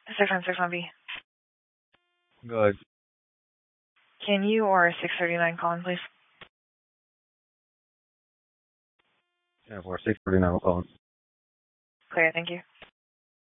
616B. Good. Can you or 639 call in, please? Yeah, for 649 calling. Clear, thank you.